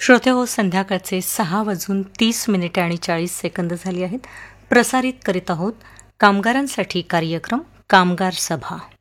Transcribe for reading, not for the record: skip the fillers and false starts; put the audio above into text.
श्रोतेहो, संध्याकाळचे 6:30 आणि 40 झाली आहेत. प्रसारित करीत आहोत कामगारांसाठी कार्यक्रम कामगार सभा.